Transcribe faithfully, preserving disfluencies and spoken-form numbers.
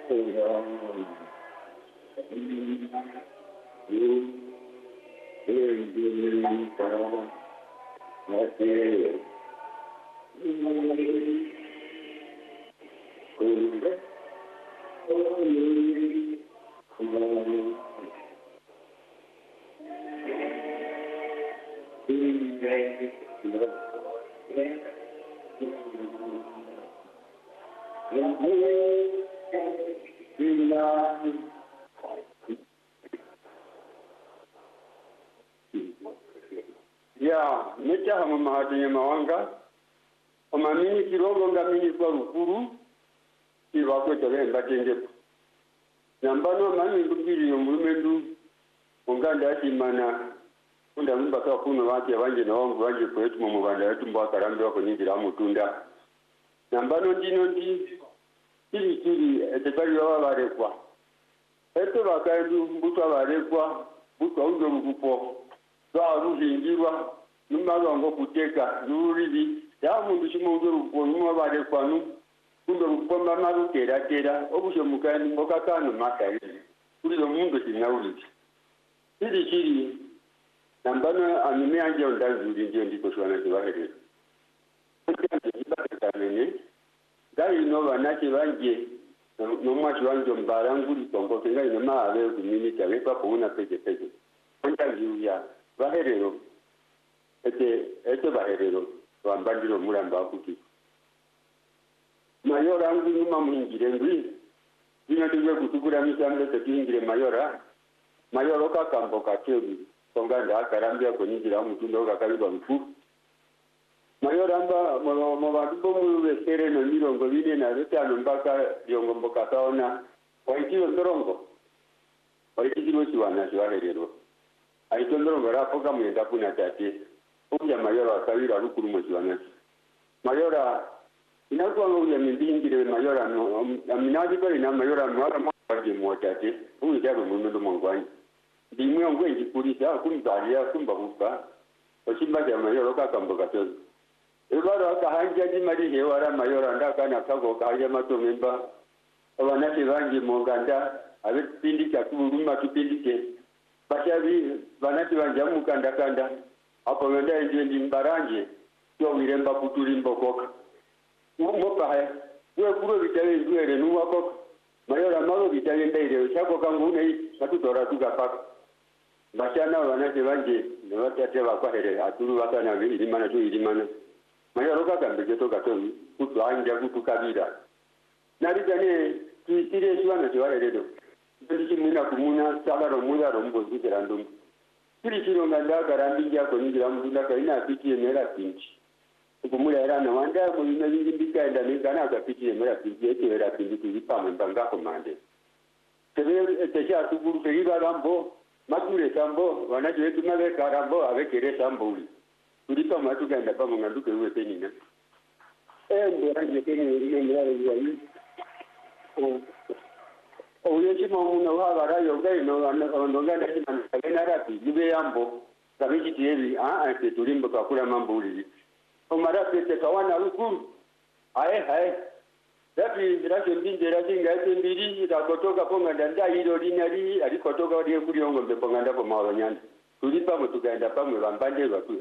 Ya, mecha hama mahadanya mawanga. Omamini kirongo ngamini kwa rukuru. Iwakwe tawe mbatengepo. Nambano mani mbili yomulumendu. Onganda ati mana. Unda mba kwa kuno waki ya wanje na wangu wanje kwetu mwanda yetu mba karambi wako nyingira mutunda. Nambano dino di. Kili kili etekari wawa warekwa. Eto wakaendu mbutu warekwa. Mbutu wa unjo mkupo. Kwa ruhingirwa numarongo kuteka nuribi ya mundu shimundu rukonwa bare kwanu kundo rukomba marukera kera obusho mukani ngokakano makari kuri lo mundu sinawuri kiri kiri nambana anime anje ondazuri ndio ndiko shwana kibahere kandi dai no banake banje no mwachi wanje mbaranguri tongo kenga ino maave kumini tawe kwa kuna peke peke ondazuri baherero ete ete baherero wambandiro mulamba akuti mayora angu nyuma mwingire ngwi bino ndiwe kutukura mitamle tekingire mayora mayoro kakambo katebi tonganda akarambia konyingira mutundo kakaliba mfu mayora amba mo bantu bomu sere no mirongo bine na retano mpaka yongo mboka taona waitiro ndorongo waitiro siwana siwaherero aitondoro ngarafoka mwenda kuna tati uja mayora akawira rukuru mwaziwana mayora inakuwa uja mbingire mayora no aminaji pale na mayora mwara mwaje mwatati uja rumundu mongwani dimwe ngwe jikurisa kumbaria kumbahuka osimba ya mayora kakamboka tozo ebara kahanja di mari hewara mayora ndaka na kago kaja matomemba abanati bangi monganda abe pindi chakuruma kipindike bashabi banati banjamu kanda kanda hapo wenda nje ndi mbaranje yo miremba kutulimbo koka umboka haya we kuro bitaye ndwere nuwako mayora malo bitaye ndaire chako kangu nei natutora tukapaka bashana banati banje nebatate bakwahere aturu batana biri mana tu irimana mayora kakambe to gatomi kutu anja kutu kabira narijane tire shwana tiwaredo ndiki muna kumuna sagaro muda rombo zikirandum kiri kiro nganda garambi yako ningira munda kaina piti emera pinchi kumula era na wanda mu ina lingi ndikaenda ningana ka piti emera pinchi ete era pinchi tuzipamwe mbanga komande tebe tesha tuguru kiriba rambo makure sambo wanaje wetu male karambo avekere sambo uli tulipa matu ganda pamoja nganduke uwe penina eh ndo anje kene ile ile ile oh oyechi mamuna wabara yogai no no nganda kina rapi nibe yambo kabiji tieli a a te tulimbo kakula mambo uli omara pete kawana rukuru ae hae rapi rapi mbinde rapi ngaite mbiri rakotoka ponga ndanda hilo linali alikotoka wali kuli ongo mbeponga ndapo mawanyana tulipa mtukanda pamwe bambande batu